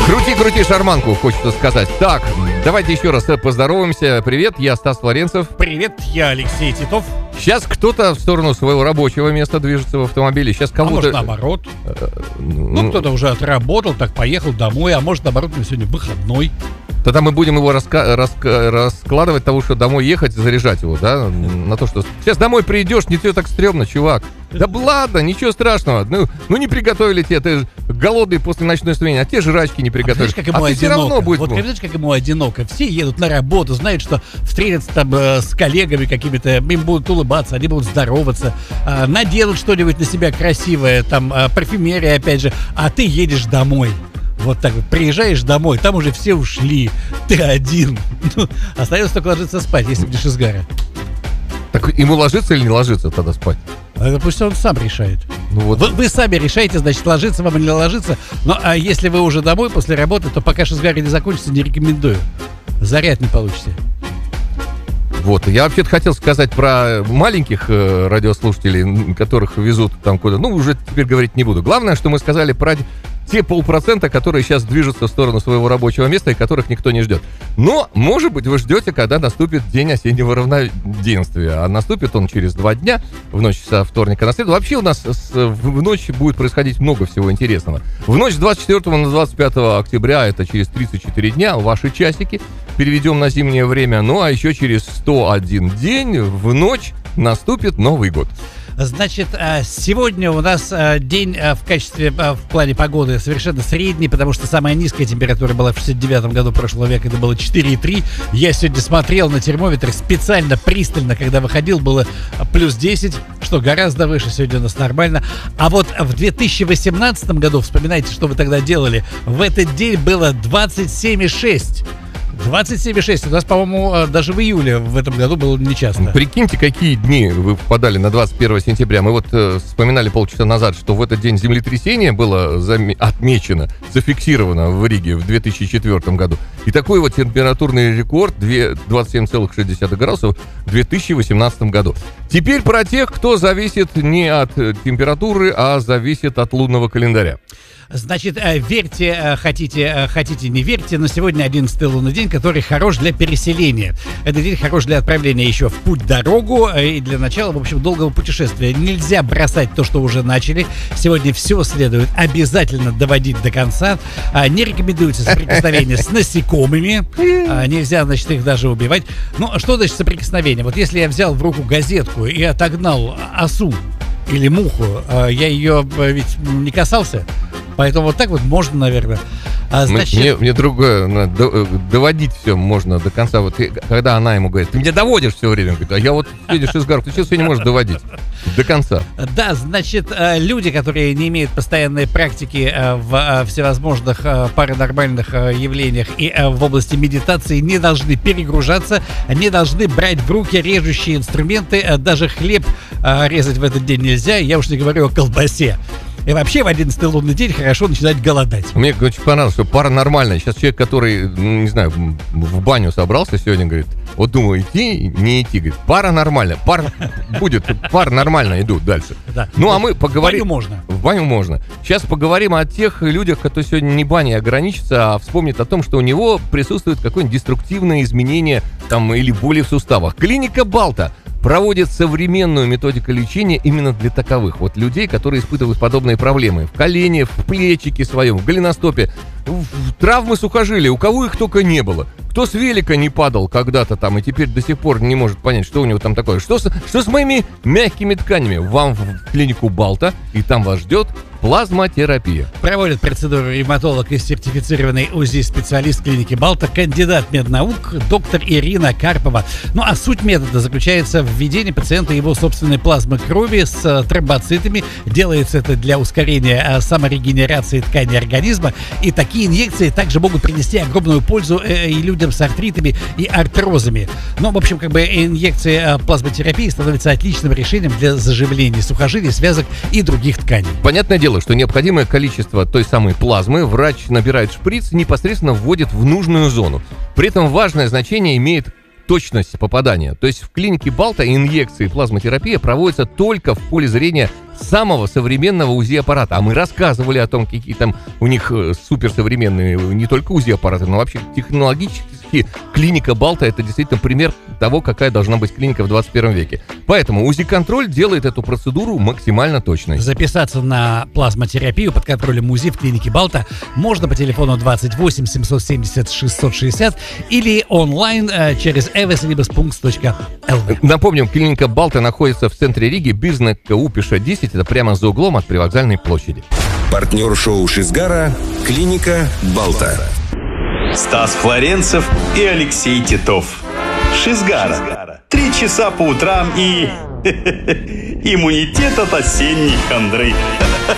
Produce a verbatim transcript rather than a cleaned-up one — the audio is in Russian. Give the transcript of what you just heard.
Крути, крути шарманку, хочется сказать. Так, давайте еще раз поздороваемся. Привет, я Стас Флоренцев. Привет, я Алексей Титов. Сейчас кто-то в сторону своего рабочего места движется в автомобиле. Сейчас кого-то... А может, наоборот. Ну, кто-то уже отработал, так поехал домой. А может, наоборот, у меня сегодня выходной. Тогда мы будем его раска- раска- раскладывать того, что домой ехать и заряжать его, да? На то, что сейчас домой придешь, не все так стрёмно, чувак. Да ладно, ничего страшного. Ну, ну не приготовили тебе, ты голодный после ночной смены, а те жрачки не приготовили. А, как ему а ты все равно будет... Вот знаешь, как ему одиноко. Все едут на работу, знают, что встретятся там э, с коллегами какими-то, им будут улыбаться, они будут здороваться, э, наделают что-нибудь на себя красивое, там, э, парфюмерия, опять же, а ты едешь домой. Вот так вот, приезжаешь домой, там уже все ушли, ты один. Ну, остается только ложиться спать, если будешь из гара. Так ему ложиться или не ложиться тогда спать? Это пусть он сам решает. Ну, вот. вы, вы сами решаете, значит, ложиться вам или не ложиться. Но а если вы уже домой после работы, то пока шизгары не закончится, не рекомендую. Заряд не получите. Вот, я вообще-то хотел сказать про маленьких э, радиослушателей, которых везут там куда. Ну, уже теперь говорить не буду. Главное, что мы сказали про те полпроцента, которые сейчас движутся в сторону своего рабочего места и которых никто не ждет. Но, может быть, вы ждете, когда наступит день осеннего равноденствия. А наступит он через два дня, в ночь со вторника на среду. Вообще у нас с, в ночь будет происходить много всего интересного. В ночь с двадцать четвёртого на двадцать пятое октября, это через тридцать четыре дня, ваши часики переведем на зимнее время. Ну, а еще через сто один день в ночь наступит Новый год. Значит, сегодня у нас день в качестве, в плане погоды совершенно средний, потому что самая низкая температура была в шестьдесят девятом году прошлого века, это было четыре и три. Я сегодня смотрел на термометр специально, пристально, когда выходил, было плюс десять, что гораздо выше, сегодня у нас нормально. А вот в две тысячи восемнадцатом году, вспоминайте, что вы тогда делали, в этот день было двадцать семь и шесть. двадцать семь и шесть. У нас, по-моему, даже в июле в этом году было нечасто. Прикиньте, какие дни вы попадали на двадцать первое сентября. Мы вот э, вспоминали полчаса назад, что в этот день землетрясение было заме- отмечено, зафиксировано в Риге в две тысячи четвёртом году. И такой вот температурный рекорд двадцать семь целых шесть десятых градусов в две тысячи восемнадцатом году. Теперь про тех, кто зависит не от температуры, а зависит от лунного календаря. Значит, верьте, хотите, хотите, не верьте, но сегодня одиннадцатый лунный день, который хорош для переселения. Этот день хорош для отправления еще в путь-дорогу и для начала, в общем, долгого путешествия. Нельзя бросать то, что уже начали. Сегодня все следует обязательно доводить до конца. Не рекомендуется соприкосновение с насекомыми. Нельзя, значит, их даже убивать. Ну, что значит соприкосновение? Вот если я взял в руку газетку и отогнал осу или муху, я ее ведь не касался. Поэтому вот так вот можно, наверное. А, значит... Мне, мне другое, надо, доводить все можно до конца. Вот когда она ему говорит, ты меня доводишь все время. Говорит, а я вот едешь из гор, ты что не можешь доводить до конца? Да, значит, люди, которые не имеют постоянной практики в всевозможных паранормальных явлениях и в области медитации, не должны перегружаться, не должны брать в руки режущие инструменты. Даже хлеб резать в этот день нельзя, я уж не говорю о колбасе. И вообще в одиннадцатый лунный день хорошо начинать голодать. Мне очень понравилось, что паранормально. Сейчас человек, который, ну, не знаю, в баню собрался сегодня, говорит, вот думаю, идти, не идти. Говорит, паранормально. Пар будет, пар нормально, иду дальше. Да. Ну, а мы поговорим... В баню можно. В баню можно. Сейчас поговорим о тех людях, которые сегодня не баней ограничатся, а вспомнят о том, что у него присутствует какое-нибудь деструктивное изменение там, или боли в суставах. Клиника Балта проводит современную методику лечения именно для таковых вот людей, которые испытывают подобные проблемы в колене, в плечике своем, в голеностопе, в травмы сухожилия, у кого их только не было. Кто с велика не падал когда-то там и теперь до сих пор не может понять, что у него там такое. Что с, что с моими мягкими тканями? Вам в клинику Балта, и там вас ждет плазмотерапия. Проводит процедуру ревматолог и сертифицированный УЗИ-специалист клиники Балта, кандидат меднаук, доктор Ирина Карпова. Ну а суть метода заключается в введении пациента его собственной плазмы крови с тромбоцитами. Делается это для ускорения саморегенерации тканей организма. И такие инъекции также могут принести огромную пользу и людям с артритами и артрозами. Но, в общем, как бы инъекция плазмотерапии становится отличным решением для заживления сухожилий, связок и других тканей. Понятное дело, что необходимое количество той самой плазмы врач набирает шприц и непосредственно вводит в нужную зону. При этом важное значение имеет точность попадания. То есть в клинике Балта инъекции и плазмотерапия проводятся только в поле зрения самого современного УЗИ-аппарата. А мы рассказывали о том, какие там у них суперсовременные не только УЗИ-аппараты, но вообще технологически клиника Балта — это действительно пример того, какая должна быть клиника в двадцать первом веке. Поэтому УЗИ-контроль делает эту процедуру максимально точной. Записаться на плазмотерапию под контролем УЗИ в клинике Балта можно по телефону двадцать восемь семьсот семьдесят шестьсот шестьдесят или онлайн э, через eveslibes.punkt точка эл ви. Напомним, клиника Балта находится в центре Риги, Бирзнека Упиша десять, это прямо за углом от привокзальной площади. Партнер шоу Шизгара — клиника Балта. Стас Флоренцев и Алексей Титов. Шизгара. Три часа по утрам и иммунитет от осенней хандры.